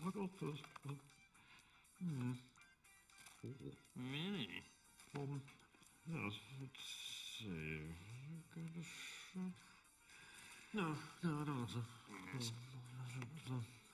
Really? Yes, let's see. No, I don't want to.